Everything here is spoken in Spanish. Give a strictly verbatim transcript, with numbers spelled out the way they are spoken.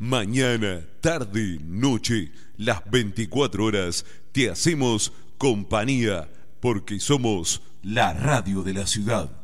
Mañana, tarde, noche, las veinticuatro horas, te hacemos compañía porque somos la radio de la ciudad.